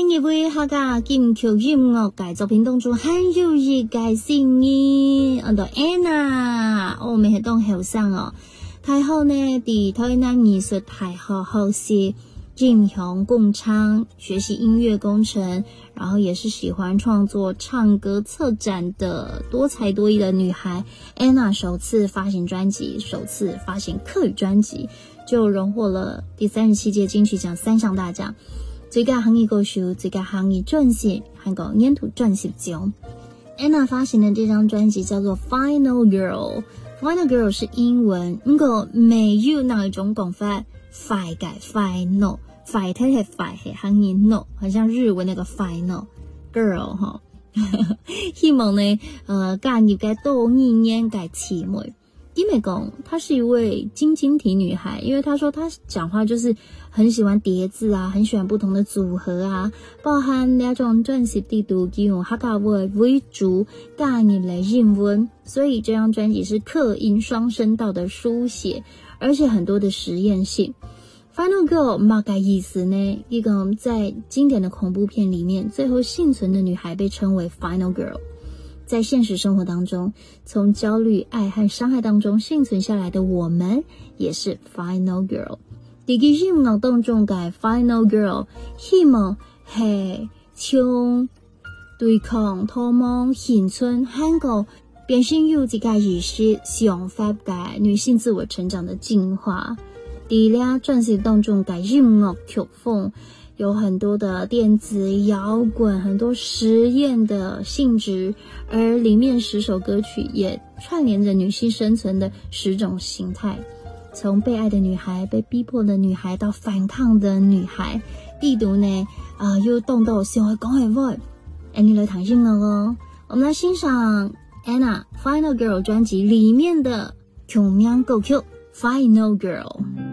另一位客家金曲音樂嘅作品當中，很有意嘅聲音，叫做 Anna， 我們係當後生哦。太后呢，喺台南藝術大學學習進行共唱，學習音樂工程，然後也是喜歡創作、唱歌、策展的多才多藝的女孩。Anna 首次發行專輯，首次發行客語專輯，就榮獲了第37屆金曲獎3項大獎。最佳行業歌手、最佳行業專輯，還有年度專輯獎。Anna 發行的這張專輯叫做 Final Girl。Final Girl 是英文，不過沒有那一種講法，快改 Final， 快睇係快係行業 no， 好像日文那個 Final Girl 哈。希望呢，家業嘅多一年嘅姊妹。弟妹講，她是一位晶晶體女孩，因為她說她講話就是很喜歡疊字啊，很喜歡不同的組合啊，包含那種專輯地圖用客家話為主，家業來英文，所以這張專輯是客音雙聲道的書寫，而且很多的實驗性。Final Girl 乜嘅意思呢？一個在經典的恐怖片裡面，最後幸存的女孩被稱為 Final Girl。在現實生活當中，從焦慮、愛和傷害當中幸存下來的我們，也是 Final Girl。第幾音樂當中嘅 Final Girl， 希望係從對抗、逃亡、幸存、韓國變成有這個意識、想法嘅女性自我成長的進化。第二專輯當中嘅音樂曲風，有很多的電子搖滾，很多實驗的性質，而裡面10首歌曲也串聯着女性生存的10種形態，從被愛的女孩、被逼迫的女孩到反抗的女孩。地圖呢，又動到想去講嘅話，你來談音樂哦。我們來欣賞 Anna Final Girl 專輯裡面的同名歌曲 Final Girl。